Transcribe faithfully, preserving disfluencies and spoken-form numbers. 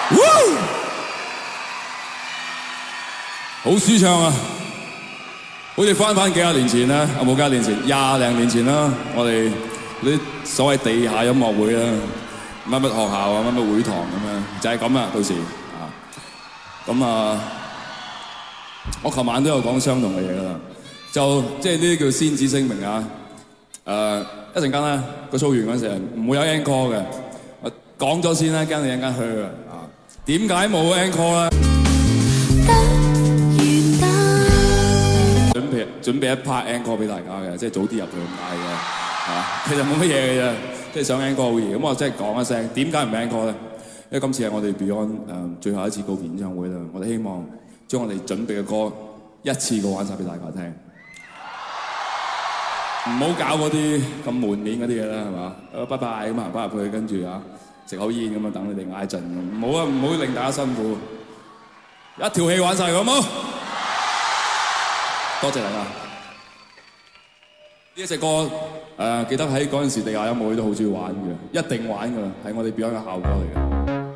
好舒暢啊！好似翻返幾廿年前啦，有冇幾廿年前？廿零年前啦，我哋啲所謂地下音樂會啦，乜乜學校啊，乜乜會堂咁樣，就係咁啦。到時啊，咁啊，我琴晚都有講相同嘅嘢啦，就即係呢啲叫先旨聲明啊。誒，一陣間咧個 show 完嗰陣時唔會有 encore 嘅，我講咗先啦，驚你一陣間去啊。點解冇 encore 咧？準備準備一 part encore 俾大家嘅，即係早啲入去咁解嘅嚇。其實冇乜嘢嘅啫，即係想 encore 好易。咁我即係講一聲，點解唔 encore 咧？因為今次係我哋 Beyond 誒最後一次告別演唱會啦。我哋希望將我哋準備嘅歌一次過玩晒俾大家聽，唔好搞嗰啲咁門面嗰啲嘢啦，係嘛？誒，拜拜咁行翻入去，跟住啊食口煙咁啊，等你哋挨陣咁。唔好啊，唔好令大家辛苦，一條氣玩晒佢好冇？多謝大家！呢一隻歌誒、呃，記得喺嗰陣時地下音樂會都好中意玩嘅，一定玩㗎啦，係我哋 Beyond 嘅校歌嚟嘅。